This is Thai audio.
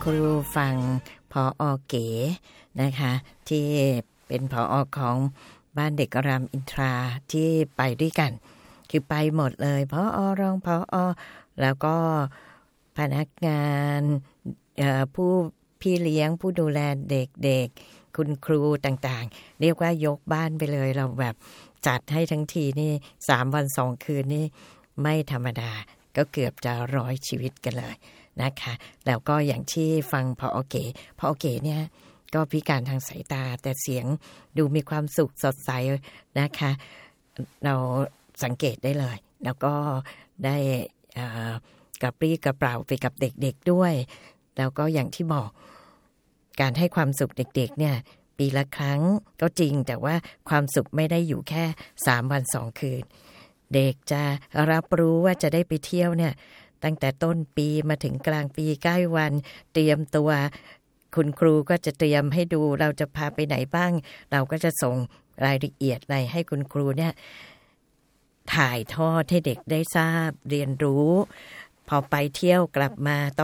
รูฟังผอ.เก๋นะคะที่เป็นผอ.ของบ้านเด็กรามอินทราที่ไปด้วยกันคือไปหมดเลยผอ.รองผอ.แล้วก็พนักงานผู้พี่เลี้ยงผู้ดูแลเด็กๆคุณครูต่างๆเรียกว่ายกบ้านไปเลยเราแบบจัดให้ทั้งทีนี่3 วัน 2 คืนนี่ไม่ธรรมดาก็เกือบจะ100 ชีวิตกันเลยนะคะแล้วก็อย่างที่ฟังผอ.เก๋เนี่ยก็พิการทางสายตาแต่เสียงดูมีความสุขสดใสนะคะเราสังเกตได้เลยแล้วก็ได้กระปรี้กระเปร่าไปกับเด็กๆด้วยแล้วก็อย่างที่บอกการให้ความสุขเด็กๆเนี่ยปีละครั้งก็จริงแต่ว่าความสุขไม่ได้อยู่แค่3 วัน 2 คืนเด็กจะรับรู้ว่าจะได้ไปเที่ยวเนี่ยตั้งแต่ต้นปีมาถึงกลางปีใกล้วันเตรียมตัวคุณครูก็จะเตรียมให้ดูเราจะพาไปไหนบ้างเราก็จะส่งรายละเอียดอะไรให้คุณครูเนี่ยถ่ายทอดให้เด็กได้ทราบเรียนรู้พอไปเที่ยวกลับมา